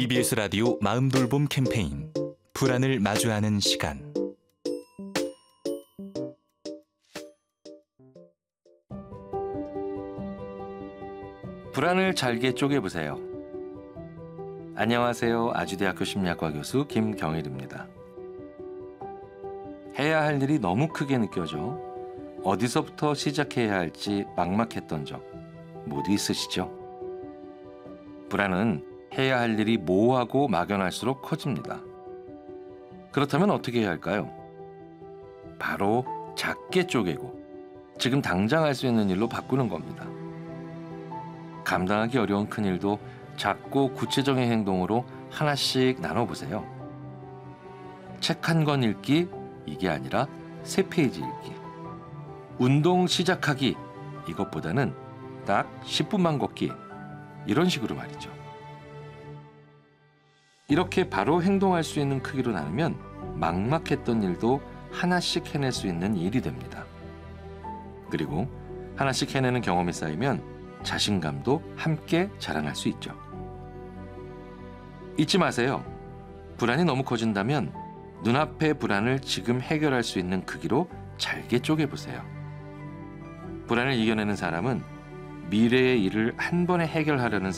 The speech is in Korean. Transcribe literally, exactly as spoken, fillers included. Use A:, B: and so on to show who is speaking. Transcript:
A: 이비에스 라디오 마음돌봄 캠페인 불안을 마주하는 시간.
B: 불안을 잘게 쪼개보세요. 안녕하세요. 아주대학교 심리학과 교수 김경일입니다. 해야 할 일이 너무 크게 느껴져 어디서부터 시작해야 할지 막막했던 적 모두 있으시죠? 불안은 해야 할 일이 모호하고 막연할수록 커집니다. 그렇다면 어떻게 해야 할까요? 바로 작게 쪼개고 지금 당장 할 수 있는 일로 바꾸는 겁니다. 감당하기 어려운 큰일도 작고 구체적인 행동으로 하나씩 나눠보세요. 책 한 권 읽기, 이게 아니라 세 페이지 읽기. 운동 시작하기, 이것보다는 딱 십 분만 걷기, 이런 식으로 말이죠. 이렇게 바로 행동할 수 있는 크기로 나누면 막막했던 일도 하나씩 해낼 수 있는 일이 됩니다. 그리고 하나씩 해내는 경험이 쌓이면 자신감도 함께 자라날 수 있죠. 잊지 마세요. 불안이 너무 커진다면 눈앞의 불안을 지금 해결할 수 있는 크기로 잘게 쪼개보세요. 불안을 이겨내는 사람은 미래의 일을 한 번에 해결하려는